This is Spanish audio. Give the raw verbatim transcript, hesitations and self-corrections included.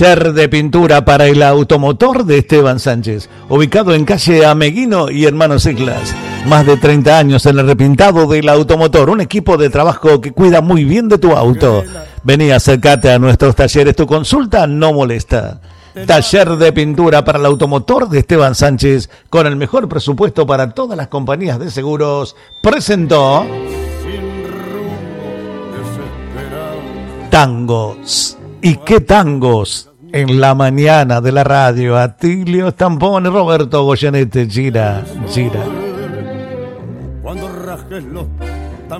Taller de pintura para el automotor de Esteban Sánchez, ubicado en calle Ameguino y Hermanos Islas. Más de treinta años en el repintado del automotor, un equipo de trabajo que cuida muy bien de tu auto. Vení, acércate a nuestros talleres, tu consulta no molesta. Taller de pintura para el automotor de Esteban Sánchez, con el mejor presupuesto para todas las compañías de seguros, presentó Tangos. ¿Y qué tangos? En la mañana de la radio, Atilio Stampone, Roberto Goyeneche, gira, gira. Cuando rasgues los